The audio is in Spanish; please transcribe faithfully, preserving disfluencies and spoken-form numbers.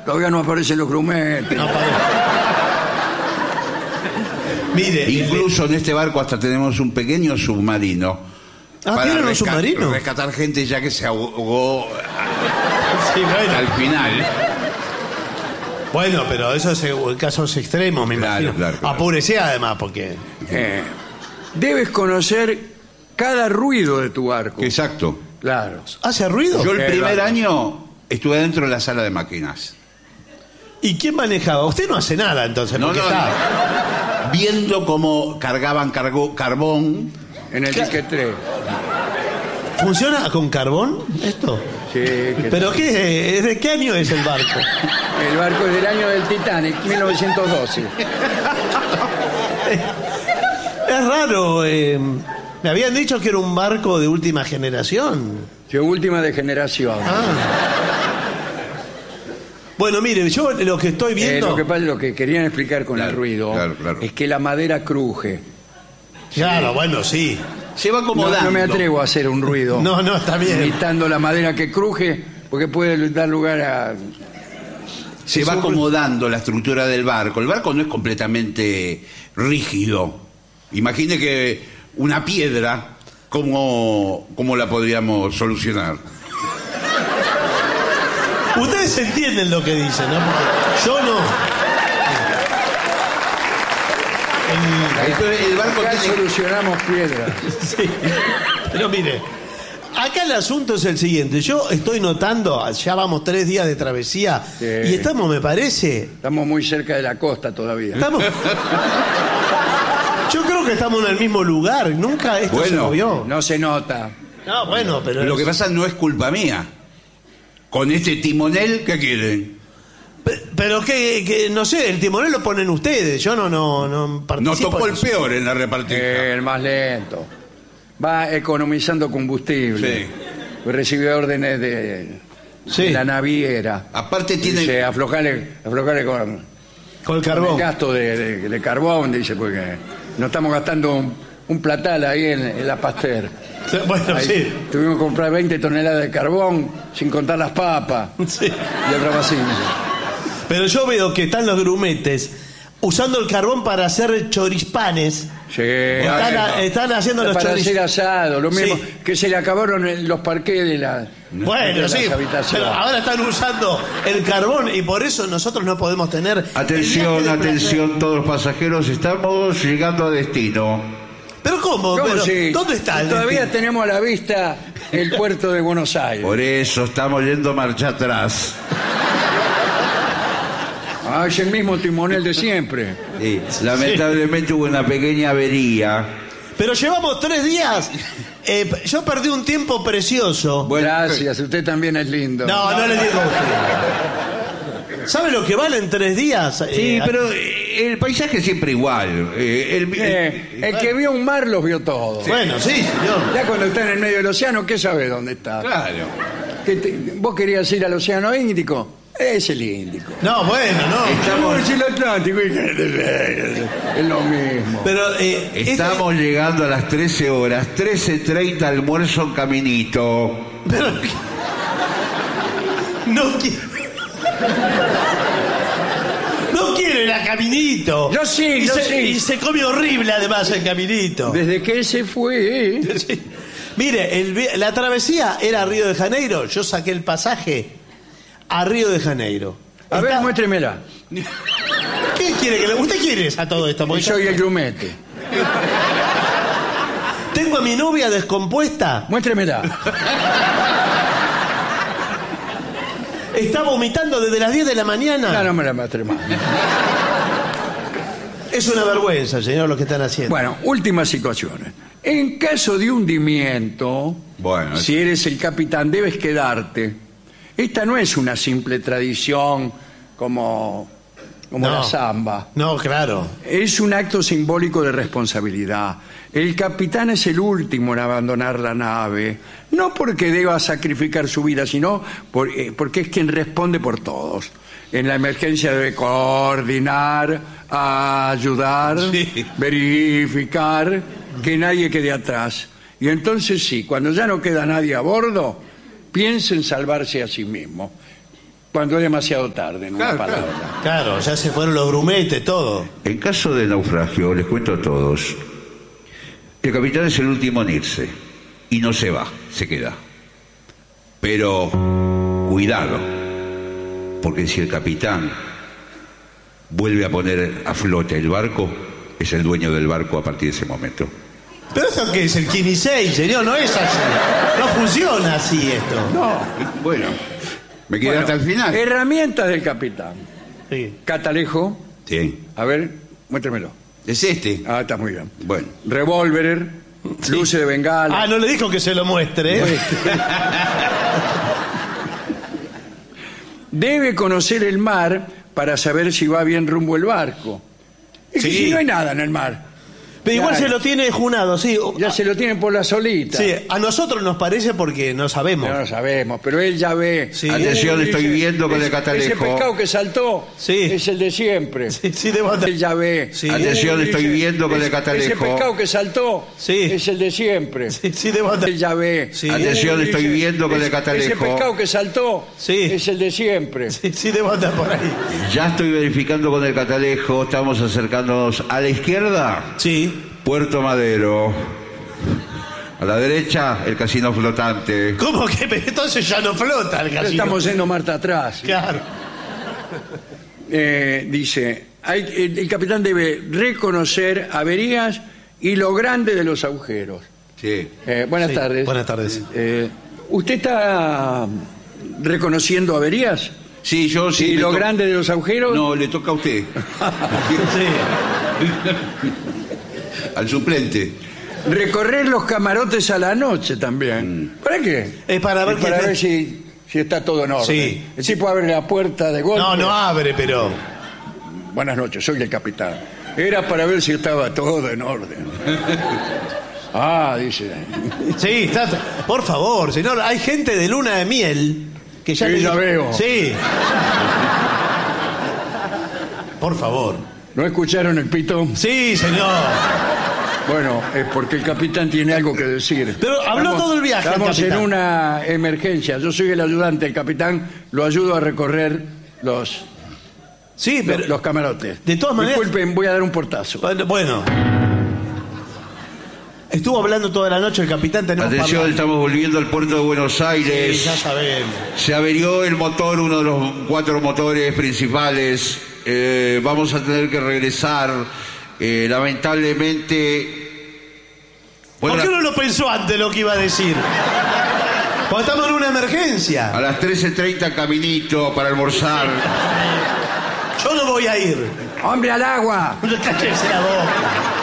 Todavía no aparecen los grumetes. No Mire, incluso en este barco hasta tenemos un pequeño submarino. Ah, ¿tienen un submarino? Rescatar gente ya que se ahogó sí, bueno. al final. Bueno, pero eso es en casos extremos, me claro, imagino. Claro, claro. Apúrese además, porque... Eh, debes conocer cada ruido de tu barco. Exacto. Claro. ¿Hace ruido? Yo el Eh, primer claro. año estuve dentro de la sala de máquinas. ¿Y quién manejaba? Usted no hace nada, entonces, No, porque no, está... no. Viendo cómo cargaban cargo, carbón. En el Claro. dique tres. ¿Funciona con carbón esto? Sí, que- ¿Pero qué? ¿De qué año es el barco? El barco es del año del Titanic, mil novecientos doce. Es raro. eh, me habían dicho que era un barco de última generación. Sí, última de generación. Ah. Bueno, mire, yo lo que estoy Eh, viendo... lo que pasa, lo que querían explicar con Claro, el ruido claro, claro. es que la madera cruje. Claro, bueno, sí. Se va No, acomodando. no me atrevo a hacer un ruido No, no, está bien. imitando la madera que cruje, porque puede dar lugar a... Se va acomodando la estructura del barco. El barco no es completamente rígido. Imagine que una piedra, ¿cómo, cómo la podríamos solucionar? Ustedes entienden lo que dicen, ¿no? Porque yo no. Entonces, el barco Acá tiene... solucionamos piedras. Sí. Pero mire, acá el asunto es el siguiente. Yo estoy notando, ya vamos tres días de travesía, Sí. y estamos, me parece... Estamos muy cerca de la costa todavía. Estamos... Yo creo que estamos en el mismo lugar. Nunca esto se Bueno, movió. No se nota. No, bueno, pero... Lo que pasa no es culpa mía. Con este timonel, ¿qué quieren? Pe- Pero que, que, no sé, el timonel lo ponen ustedes. Yo no, no, no Nos participo tocó en el eso. peor en la repartija. Eh, el más lento. Va economizando combustible. Sí. Recibe órdenes de, Sí. de la naviera. Aparte tiene... Dice, aflojale, aflojale con, Con el con carbón. el gasto de, de- de carbón, dice, porque no estamos gastando un, un platal ahí en, en la Pasteur. Bueno, Ahí sí. Tuvimos que comprar veinte toneladas de carbón, sin contar las papas Sí. y otra vacina. Pero yo veo que están los grumetes usando el carbón para hacer chorispanes. Sí, Están, ah, a- están haciendo los para choris... hacer asado, lo mismo Sí. que se le acabaron en los parqués de, la, Bueno, de sí, las habitaciones. pero ahora están usando el carbón y por eso nosotros no podemos tener... el Atención, viaje de atención, todos los pasajeros, estamos llegando a destino. placer. ¿Pero cómo? ¿Cómo Pero, si- ¿dónde está el Todavía destino? tenemos a la vista el puerto de Buenos Aires. Por eso estamos yendo marcha atrás. Ah, es el mismo timonel de siempre. Sí, lamentablemente hubo una pequeña avería. Pero llevamos tres días. Eh, yo perdí un tiempo precioso. Bueno, Gracias, usted también es lindo. No, no le digo a usted. ¿Sabe lo que valen tres días? Sí, Eh, pero eh, el paisaje es siempre igual. Eh, el- Eh, el que vio un mar los vio todos. Bueno, sí, señor. Ya cuando está en el medio del océano, ¿qué sabe dónde está? Claro. ¿Qué te- ¿Vos querías ir al océano Índico? Es el Índico. No, bueno, no. Estamos en el Atlántico. Es lo mismo. Pero eh, Estamos llegando a las trece horas, trece treinta, almuerzo en caminito. este- pero- no quiere. No quiere ir a Caminito. Yo sí, y yo se, sí. Y se come horrible además el Caminito. Desde que él se fue, ¿eh? Sí. Mire, el vi- la travesía era a Río de Janeiro. Yo saqué el pasaje a Río de Janeiro. A ver, Está- muéstremela. ¿Qué quiere que le... ¿Usted quiere a todo esto? Yo Porque soy el grumete. tengo a mi novia descompuesta. Muéstremela. Está vomitando desde las diez de la mañana. No, no me la muestre más. Es una vergüenza, señor, lo que están haciendo. Bueno, últimas situaciones. En caso de hundimiento, Bueno, si eres el capitán, debes quedarte. Esta no es una simple tradición como, como No. la samba. No, claro. Es un acto simbólico de responsabilidad. El capitán es el último en abandonar la nave, no porque deba sacrificar su vida, sino por- eh, porque es quien responde por todos. En la emergencia debe coordinar, ayudar, Sí. verificar que nadie quede atrás. Y entonces sí, cuando ya no queda nadie a bordo, piensa en salvarse a sí mismo. Cuando es demasiado tarde, en una Claro, palabra. Claro, ya se fueron los grumetes, todo. En caso de naufragio, les cuento a todos, el capitán es el último en irse y no se va, se queda. Pero cuidado, porque si el capitán vuelve a poner a flote el barco, es el dueño del barco a partir de ese momento. Pero esto qué es el quince, señor, no es así. No funciona así esto. No. Bueno, me quedé Bueno, hasta el final. herramientas del capitán. Sí. Catalejo. Sí, A ver, muéstremelo. es este. Ah, está muy bien. Bueno, Revólver, luces de bengala. Ah, no le dijo que se lo muestre. ¿eh? Debe conocer el mar para saber si va bien rumbo el barco. Es que Sí. si no hay nada en el mar. Pero igual Ya, se lo tiene junado, sí. Ya se lo tienen por la solita. Sí, a nosotros nos parece porque no sabemos. No lo sabemos, pero él ya ve. Sí. Atención, Uy, estoy dice, viendo con el ese- catalejo. Ese pescado que saltó Sí. es el de siempre. Sí, sí, debo andar- Él ya ve. Sí. Atención, Uy, estoy dice, viendo con el ese- catalejo. Ese pescado que saltó Sí. es el de siempre. Sí, sí, debo andar- Él ya ve. Sí. Atención, Uy, estoy dice, viendo con el ese- catalejo. Ese pescado que saltó Sí. es el de siempre. Sí, sí, debo andar por ahí. ya estoy verificando con el catalejo, estamos acercándonos a la izquierda, Sí. Puerto Madero. A la derecha, el casino flotante. ¿Cómo que? Pero entonces ya no flota el casino. Estamos yendo Marta atrás. Claro. Eh, dice, hay, el, el capitán debe reconocer averías y lo grande de los agujeros. Sí. Eh, buenas Sí, tardes. buenas tardes. Eh, ¿Usted está reconociendo averías? Sí, yo sí. ¿Y me lo to- grande de los agujeros? No, le toca a usted. Sí. Al suplente. Recorrer los camarotes a la noche también. ¿Para qué? Es para ver Y para que- ver si, si está todo en orden. Sí. El tipo abre la puerta de golpe. No, no abre, pero. Buenas noches, soy el capitán. Era para ver si estaba todo en orden. Ah, dice. Sí, está. Por favor, señor, hay gente de luna de miel que ya Sí, le ya dijo- veo. Sí. Por favor. ¿No escucharon el pito? Sí, señor. Bueno, es porque el capitán tiene algo que decir. Pero habló todo el viaje el Estamos en capitán. una emergencia. Yo soy el ayudante del capitán. Lo ayudo a recorrer los, Sí, pero. los, los camarotes. De todas maneras- Disculpen, voy a dar un portazo. Bueno, Bueno. Estuvo hablando toda la noche el capitán. Tenemos para Atención, hablar. estamos volviendo al puerto de Buenos Aires. Sí, ya sabemos. Se averió el motor, uno de los cuatro motores principales. Eh, vamos a tener que regresar. Eh, lamentablemente. Bueno, ¿Por qué no lo pensó antes lo que iba a decir? Porque estamos en una emergencia. a las trece treinta caminito para almorzar. Yo no voy a ir. ¡Hombre al agua! Cállese la boca.